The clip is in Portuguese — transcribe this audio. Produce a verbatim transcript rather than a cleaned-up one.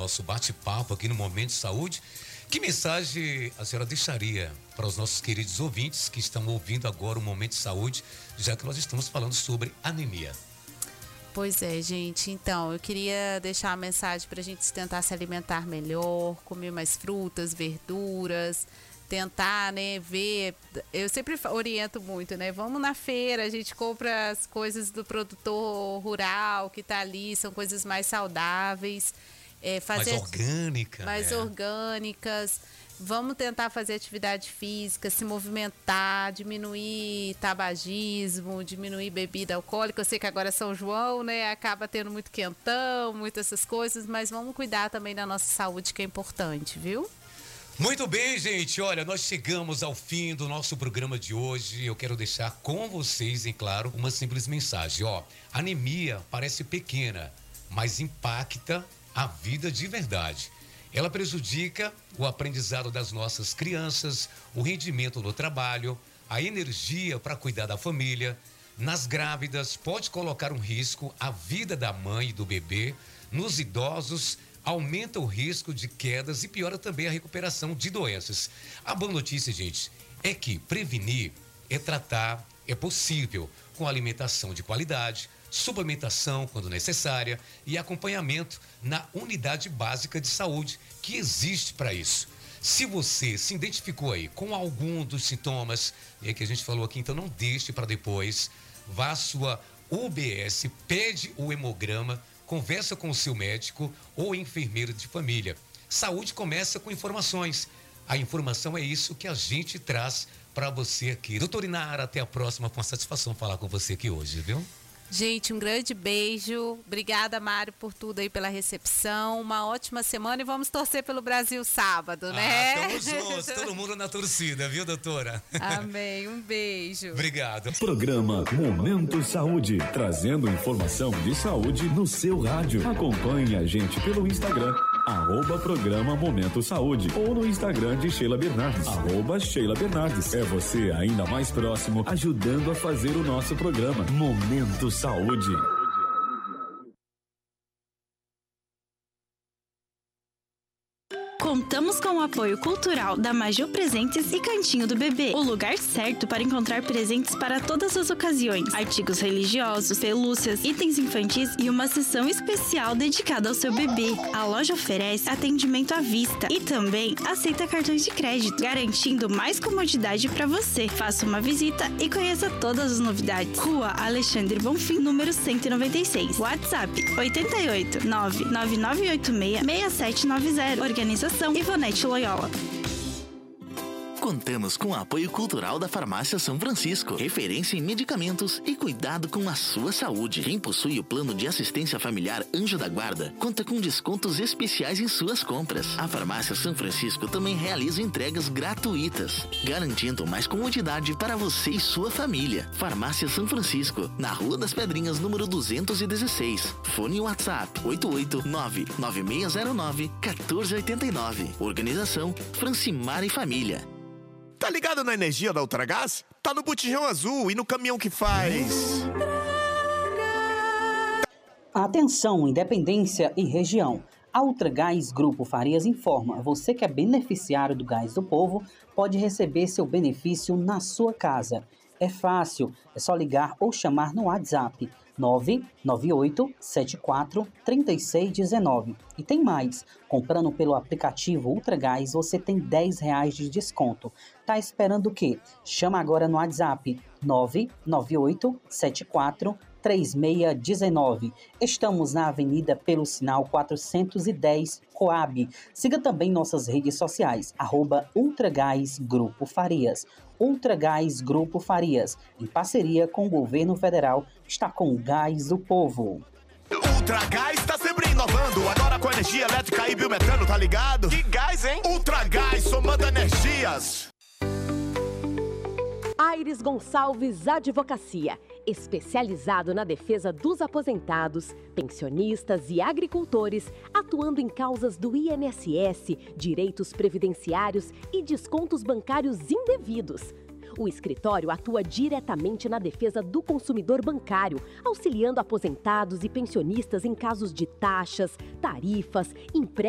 nosso bate-papo aqui no Momento de Saúde. Que mensagem a senhora deixaria para os nossos queridos ouvintes que estão ouvindo agora o Momento de Saúde, já que nós estamos falando sobre anemia? Pois é, gente. Então, eu queria deixar a mensagem para a gente tentar se alimentar melhor, comer mais frutas, verduras, tentar, né, ver. Eu sempre oriento muito, né? Vamos na feira, a gente compra as coisas do produtor rural que tá ali, são coisas mais saudáveis. É, fazer mais orgânicas. Mais né? orgânicas. Vamos tentar fazer atividade física, se movimentar, diminuir tabagismo, diminuir bebida alcoólica. Eu sei que agora é São João, né? Acaba tendo muito quentão, muitas essas coisas, mas vamos cuidar também da nossa saúde, que é importante, viu? Muito bem, gente. Olha, nós chegamos ao fim do nosso programa de hoje. Eu quero deixar com vocês, em claro, uma simples mensagem. Ó, anemia parece pequena, mas impacta a vida de verdade. Ela prejudica o aprendizado das nossas crianças, o rendimento no trabalho, a energia para cuidar da família. Nas grávidas, pode colocar um risco à vida da mãe e do bebê. Nos idosos, aumenta o risco de quedas e piora também a recuperação de doenças. A boa notícia, gente, é que prevenir é tratar, é possível com alimentação de qualidade, suplementação quando necessária e acompanhamento na unidade básica de saúde que existe para isso. Se você se identificou aí com algum dos sintomas é que a gente falou aqui, então não deixe para depois. Vá à sua U B S, pede o hemograma, conversa com o seu médico ou enfermeiro de família. Saúde começa com informações. A informação é isso que a gente traz para você aqui. Doutora Inara, até a próxima. Foi uma satisfação falar com você aqui hoje, viu? Gente, um grande beijo. Obrigada, Mário, por tudo aí, pela recepção. Uma ótima semana e vamos torcer pelo Brasil sábado, né? Ah, estamos juntos, todo mundo na torcida, viu, doutora? Amém, um beijo. Obrigado. Programa Momento Saúde, trazendo informação de saúde no seu rádio. Acompanhe a gente pelo Instagram, arroba programa Momento Saúde, ou no Instagram de Sheila Bernardes, arroba Sheila Bernardes. É você ainda mais próximo, ajudando a fazer o nosso programa Momento Saúde. Contamos com o apoio cultural da Major Presentes e Cantinho do Bebê, o lugar certo para encontrar presentes para todas as ocasiões, artigos religiosos, pelúcias, itens infantis e uma seção especial dedicada ao seu bebê. A loja oferece atendimento à vista e também aceita cartões de crédito, garantindo mais comodidade para você. Faça uma visita e conheça todas as novidades. Rua Alexandre Bonfim, número cento e noventa e seis. WhatsApp oito oito nove nove nove oito seis seis sete nove zero. Organização Ivonete Loyola. Contamos com o apoio cultural da Farmácia São Francisco, referência em medicamentos e cuidado com a sua saúde. Quem possui o plano de assistência familiar Anjo da Guarda conta com descontos especiais em suas compras. A Farmácia São Francisco também realiza entregas gratuitas, garantindo mais comodidade para você e sua família. Farmácia São Francisco, na Rua das Pedrinhas, número duzentos e dezesseis. Fone WhatsApp oito oito nove nove seis zero nove um quatro oito nove. Organização Francimar e Família. Tá ligado na energia da Ultragás? Tá no botijão azul e no caminhão que faz. Atenção, Independência e região. A Ultragás Grupo Farias informa, você que é beneficiário do Gás do Povo pode receber seu benefício na sua casa. É fácil, é só ligar ou chamar no WhatsApp nove nove oito sete quatro três seis um nove. E tem mais, comprando pelo aplicativo Ultragás você tem dez reais de desconto. Tá esperando o quê? Chama agora no WhatsApp nove nove oito sete quatro três seis um nove. Estamos na Avenida pelo Sinal quatrocentos e dez, Coab. Siga também nossas redes sociais, arroba Ultragás Grupo Farias. Ultragás Grupo Farias, em parceria com o Governo Federal, está com o Gás do Povo. Ultragás está sempre inovando, agora com energia elétrica e biometano, tá ligado? Que gás, hein? Ultragás, somando energias. Aires Gonçalves Advocacia, especializado na defesa dos aposentados, pensionistas e agricultores, atuando em causas do I N S S, direitos previdenciários e descontos bancários indevidos. O escritório atua diretamente na defesa do consumidor bancário, auxiliando aposentados e pensionistas em casos de taxas, tarifas, empréstimos,